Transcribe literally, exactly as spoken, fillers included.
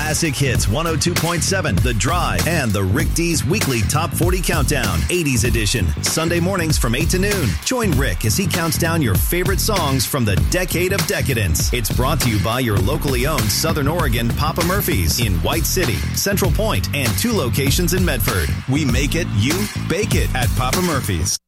Classic Hits one oh two point seven, The Drive, and the Rick D's weekly Top forty Countdown, eighties edition, Sunday mornings from eight to noon. Join Rick as he counts down your favorite songs from the decade of decadence. It's brought to you by your locally owned Southern Oregon Papa Murphy's in White City, Central Point, and two locations in Medford. We make it, you bake it at Papa Murphy's.